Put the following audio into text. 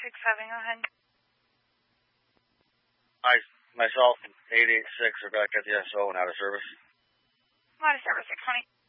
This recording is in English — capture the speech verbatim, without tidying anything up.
six seven, go ahead. Hi, myself and eight eight six are back at the S O and out of service. Out of service, six twenty.